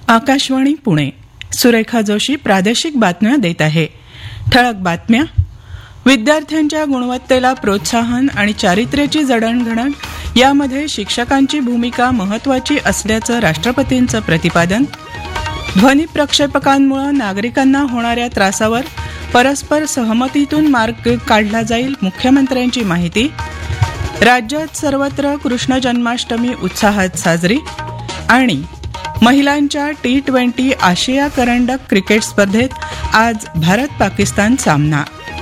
आकाशवाणी पुणे. सुरेखा जोशी प्रादेशिक बातम्या देत आहे. ठळक बातम्या. विद्यार्थ्यांच्या गुणवत्तेला प्रोत्साहन आणि चारित्र्याची जडणघडण यामध्ये शिक्षकांची भूमिका महत्वाची असल्याचं राष्ट्रपतींचं प्रतिपादन. ध्वनी प्रक्षेपकांमुळे नागरिकांना होणाऱ्या त्रासावर परस्पर सहमतीतून मार्ग काढला जाईल, मुख्यमंत्र्यांची माहिती. राज्यात सर्वत्र कृष्ण जन्माष्टमी उत्साहात साजरी. आणि महिलांच्या T20 आशिया करंडक क्रिकेट स्पर्धेत आज भारत पाकिस्तान सामना.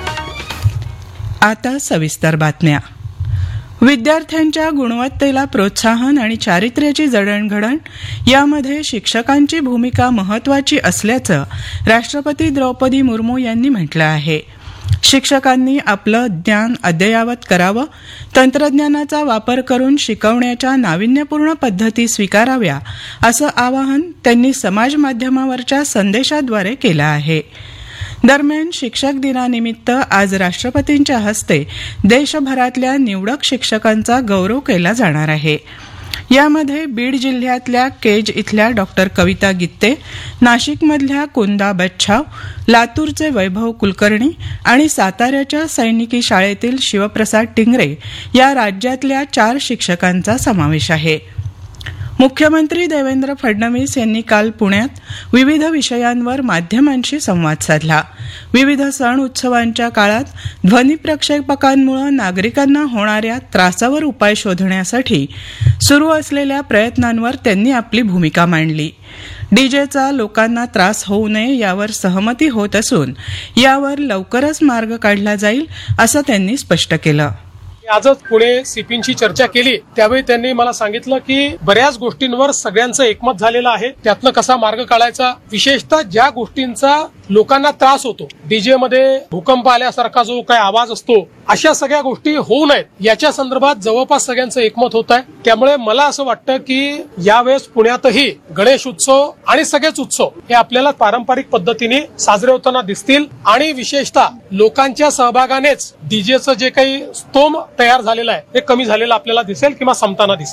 आता सविस्तर बातम्या. विद्यार्थ्यांच्या गुणवत्तेला प्रोत्साहन आणि चारित्र्याची जडणघडण यामध्ये शिक्षकांची भूमिका महत्वाची असल्याचं राष्ट्रपती द्रौपदी मुर्मू यांनी म्हटलं आहे. शिक्षकांनी आपलं ज्ञान अद्ययावत करावं, तंत्रज्ञानाचा वापर करून शिकवण्याच्या नाविन्यपूर्ण पद्धती स्वीकाराव्या, असं आवाहन त्यांनी समाज माध्यमावरच्या संदेशाद्वारे केलं आहे. दरम्यान शिक्षक दिनानिमित्त आज राष्ट्रपतींच्या हस्ते देशभरातल्या निवडक शिक्षकांचा गौरव केला जाणार आहे. यामध्ये बीड जिल्ह्यातल्या केज इथल्या डॉक्टर कविता गित्ते, नाशिकमधल्या कुंदा बच्छाव, लातूरचे वैभव कुलकर्णी आणि साताऱ्याच्या सैनिकी शाळेतील शिवप्रसाद टिंगरे या राज्यातल्या 4 शिक्षकांचा समावेश आहे. मुख्यमंत्री देवेंद्र फडणवीस यांनी काल पुण्यात विविध विषयांवर माध्यमांशी संवाद साधला. विविध सण उत्सवांच्या काळात ध्वनी प्रक्षेपकांमुळे नागरिकांना होणाऱ्या त्रासावर उपाय शोधण्यासाठी सुरू असलेल्या प्रयत्नांवर त्यांनी आपली भूमिका मांडली. डीजेचा लोकांना त्रास होऊ नये यावर सहमती होत असून यावर लवकरच मार्ग काढला जाईल, असं त्यांनी स्पष्ट केलं. आजच पुणे सीपींची चर्चा केली त्यावेळी त्यांनी मला सांगितलं की बऱ्याच गोष्टींवर सगळ्यांचं एकमत झालेलं आहे. त्यातनं कसा मार्ग काढायचा, विशेषतः ज्या गोष्टींचा लोकांना त्रास होतो, डीजे मध्ये भूकंप आल्यासारखा जो काय आवाज असतो, अशा सगळ्या गोष्टी होऊ नयेत याच्या संदर्भात जवळपास सगळ्यांचं एकमत होत आहे. त्यामुळे मला असं वाटतं की यावेळेस पुण्यातही गणेश उत्सव आणि सगळेच उत्सव हे आपल्याला पारंपरिक पद्धतीने साजरे होताना दिसतील आणि विशेषतः लोकांच्या सहभागानेच डीजेचं जे काही स्तोम तयार झालेला आहे ते कमी झालेलं आपल्याला दिसेल किंवा संपताना दिसेल.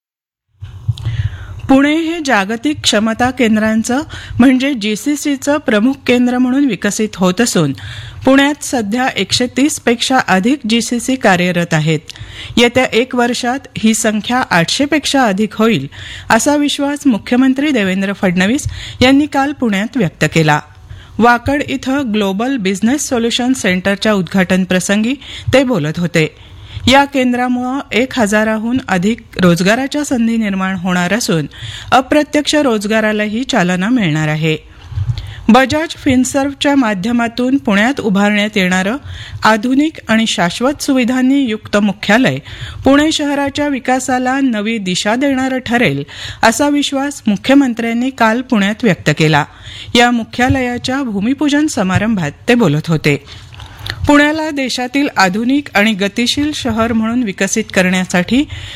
पुणे हे जागतिक क्षमता केंद्रांचं म्हणजे जीसीसीचं प्रमुख केंद्र म्हणून विकसित होत असून पुण्यात सध्या 130 पेक्षा अधिक जीसीसी कार्यरत आहेत. येत्या 1 वर्षात ही संख्या 800 पेक्षा अधिक होईल, असा विश्वास मुख्यमंत्री देवेंद्र फडणवीस यांनी काल पुण्यात व्यक्त केला. वाकड इथं ग्लोबल बिझनेस सोल्युशन सेंटरच्या उद्घाटन प्रसंगी ते बोलत होते. या केंद्रामुळे 1000हून अधिक रोजगाराच्या संधी निर्माण होणार असून अप्रत्यक्ष रोजगारालाही चालना मिळणार आहे. बजाज फिनसर्व्हच्या माध्यमातून पुण्यात उभारण्यात येणारं आधुनिक आणि शाश्वत सुविधांनी युक्त मुख्यालय पुणे शहराच्या विकासाला नवी दिशा देणारं ठरेल, असा विश्वास मुख्यमंत्र्यांनी काल पुण्यात व्यक्त केला. या मुख्यालयाच्या भूमिपूजन समारंभात ते बोलत होते. पुण्याला देशातील आधुनिक आणि गतिशील शहर म्हणून विकसित करण्यासाठी